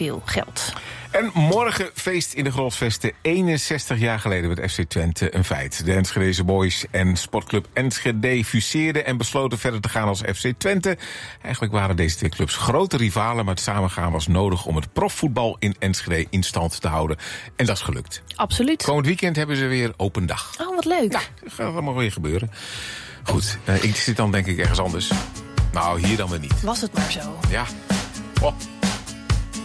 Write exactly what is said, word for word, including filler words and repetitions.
veel geld. En morgen feest in de Grolsvesten. eenenzestig jaar geleden werd F C Twente een feit. De Enschedeze Boys en sportclub Enschede fuseerden en besloten verder te gaan als F C Twente. Eigenlijk waren deze twee clubs grote rivalen, maar het samengaan was nodig om het profvoetbal in Enschede in stand te houden. En dat is gelukt. Absoluut. Komend weekend hebben ze weer open dag. Oh, wat leuk. Ja, dat gaat allemaal weer gebeuren. Goed, uh, ik zit dan denk ik ergens anders. Nou, hier dan weer niet. Was het maar zo. Ja. Oh.